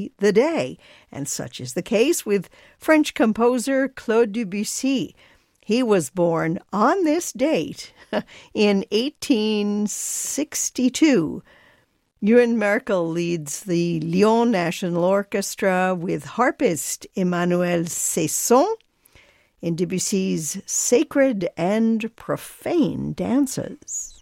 the day. And such is the case with French composer Claude Debussy. He was born on this date in 1862. Ewan Merkel leads the Lyon National Orchestra with harpist Emmanuel Cesson in Debussy's Sacred and Profane Dances.